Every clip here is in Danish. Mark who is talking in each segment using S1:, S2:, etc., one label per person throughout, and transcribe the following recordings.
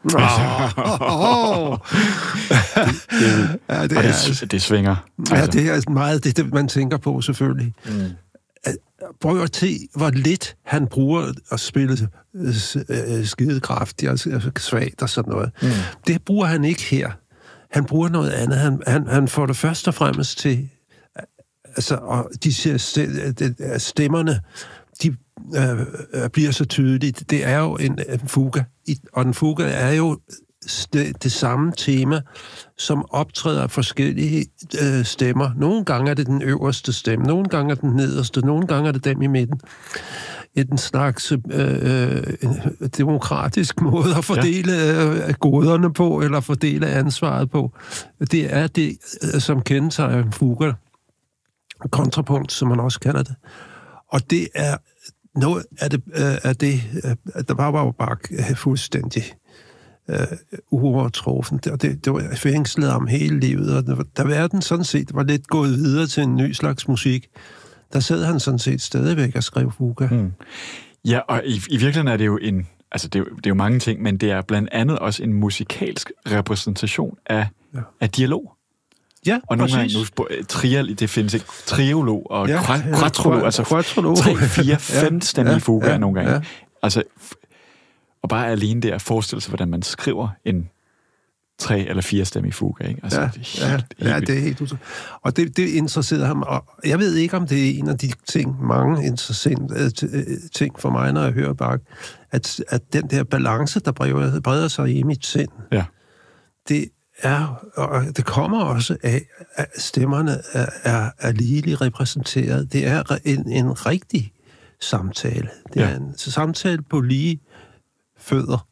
S1: Det svinger.
S2: Ja, det er meget det, man tænker på, selvfølgelig. Prøv at se, hvor lidt han bruger at spille skidekraftigt og svagt og sådan noget. Det bruger han ikke her. Han bruger noget andet. Han får det først og fremmest til... Altså, og de stemmerne, de bliver så tydelige. Det er jo en fuga. Og en fuga er jo det samme tema, som optræder forskellige stemmer. Nogle gange er det den øverste stemme, nogle gange er den nederste, nogle gange er det dem i midten. En slags demokratisk måde at fordele goderne på, eller fordele ansvaret på. Det er det, som kendetegner en fuga. Kontrapunkt, som man også kalder det. Og det er noget af det, der var jo bare fuldstændig uovertruffen. Det var fængslet om hele livet, og da verden sådan set var lidt gået videre til en ny slags musik, der sad han sådan set stadigvæk og skrev fuga.
S1: Ja, og i virkeligheden er det jo altså det er jo mange ting, men det er blandt andet også en musikalsk repræsentation af dialog.
S2: Ja,
S1: og nogle gange det findes ikke triolog og quattrolog, altså 3, 4, 5 stemmige fugaer nogle gange. Ja. Altså, og bare alene det at forestille sig, hvordan man skriver en 3 eller 4 stemmig fuga, ikke? Altså,
S2: det er helt utroligt. Og det interesserede ham, og jeg ved ikke, om det er en af de mange interessante ting for mig, når jeg hører Bach, at den der balance, der breder sig i mit sind, det er, og det kommer også af, at stemmerne er ligeligt repræsenteret. Det er en rigtig samtale. Det er en samtale på lige fødder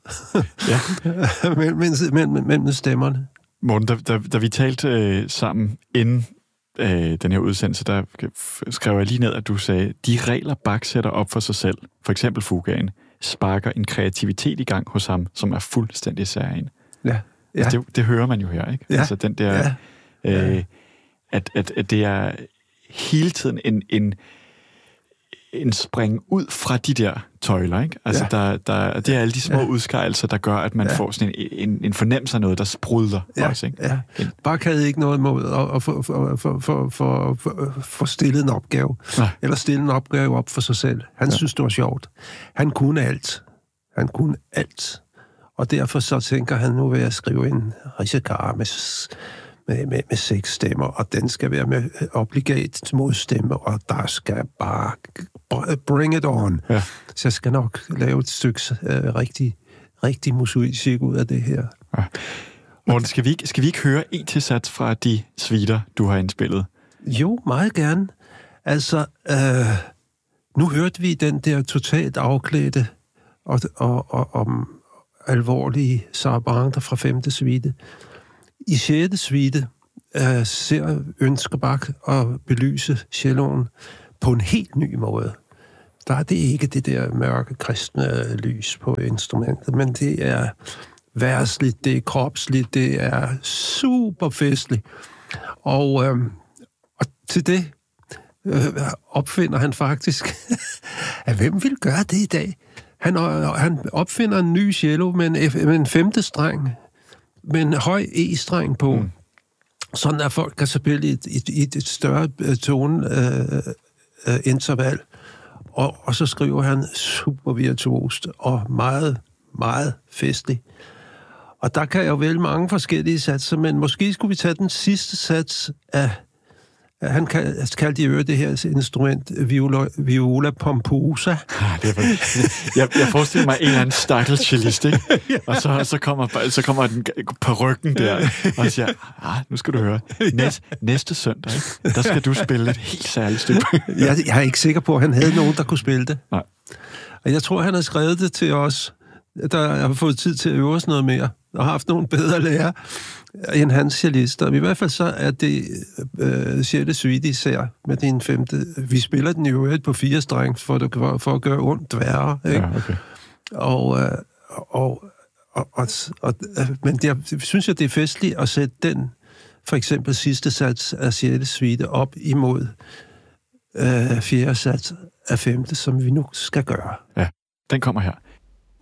S2: mellem stemmerne.
S1: Morten, da vi talte sammen inden den her udsendelse, der skrev jeg lige ned, at du sagde, de regler Bach sætter op for sig selv, for eksempel fugaen, sparker en kreativitet i gang hos ham, som er fuldstændig særlig.
S2: Ja. Ja.
S1: Altså det hører man jo her, ikke?
S2: Ja.
S1: Altså den der, at det er hele tiden en spring ud fra de der tøjler, ikke? Altså det er alle de små udskejelser, der gør, at man får sådan en fornemmelse af noget, der sprudler også, ikke?
S2: Ja. Bach havde ikke noget mod at få stillet en opgave, eller stille en opgave op for sig selv. Han synes, det var sjovt. Han kunne alt. Og derfor så tænker han, nu vil jeg skrive en risacar med 6 stemmer, og den skal være med obligat modstemme, og der skal bare bring it on. Ja. Så jeg skal nok lave et stykke rigtig musik ud af det her.
S1: Ja. Morten, skal vi ikke høre en til sats fra de suiter, du har indspillet?
S2: Jo, meget gerne. Altså, nu hørte vi den der totalt afklædte og alvorlige sarabander fra 5. suite. I 6. suite ønsker Bach at belyse celloen på en helt ny måde. Der er det ikke det der mørke kristne lys på instrumentet, men det er værsligt, det er kropsligt, det er super festligt. Og til det opfinder han faktisk, at hvem vil gøre det i dag? Han opfinder en ny cello med en 5. streng, med en høj E-streng på, sådan at folk kan spille i et større tone-interval. Og så skriver han super virtuost og meget, meget festligt. Og der kan jo vælge mange forskellige satser, men måske skulle vi tage den sidste sats af... Han kaldte i øvrigt det her instrument viola pomposa.
S1: Jeg forestiller mig en eller anden stakkels cellist, ikke? Og så kommer den på ryggen der, og siger, nu skal du høre, næste søndag, ikke? Der skal du spille et helt særligt stykke.
S2: Jeg er ikke sikker på, at han havde nogen, der kunne spille det.
S1: Nej.
S2: Og jeg tror, han har skrevet det til os, der har fået tid til at øve os noget mere, og har haft nogle bedre lærere end hans cellister. I hvert fald så er det 6. suite især med din 5. Vi spiller den i øvrigt på 4 streng for at gøre ondt værre. Ikke?
S1: Ja, okay.
S2: Men jeg synes, det er festligt at sætte den, for eksempel sidste sats af 6. suite op imod 4. sats af 5., som vi nu skal gøre.
S1: Ja, den kommer her.